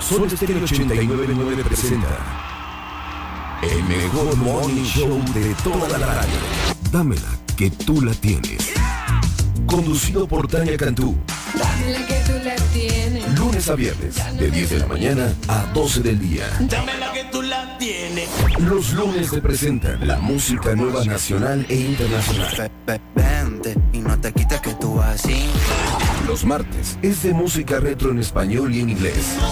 Soda Stereo 89.9 presenta el mejor morning show de toda la radio. Dámela que tú la tienes. Conducido por Tania Cantú. Dámela que tú la tienes. Lunes a viernes, de 10 de la mañana a 12 del día. Dámela que tú la tienes. Los lunes te presentan la música nueva nacional e internacional. Vente y no te quites que tú vas así. Los martes es de música retro en español y en inglés.